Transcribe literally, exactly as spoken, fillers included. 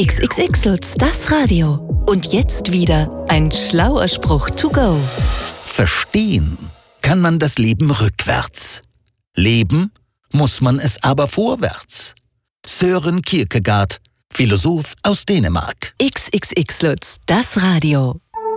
X X X Lutz, das Radio. Und jetzt wieder ein schlauer Spruch to go. Verstehen kann man das Leben rückwärts. Leben muss man es aber vorwärts. Søren Kierkegaard, Philosoph aus Dänemark. X X X Lutz, das Radio.